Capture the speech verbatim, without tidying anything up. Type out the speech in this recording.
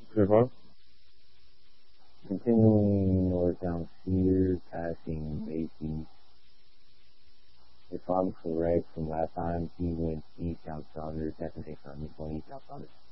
Trevor. Continuing north down Cedar, passing Macy's. If I'm correct from last time, he went east out Saunders. That's an from he's going east out Saunders.